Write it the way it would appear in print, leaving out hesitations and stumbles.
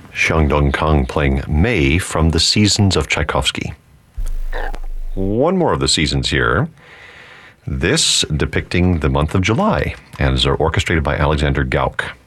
Xiang Dong Kang playing May from The Seasons of Tchaikovsky. One more of the seasons here. This depicting the month of July and is orchestrated by Alexander Gauck.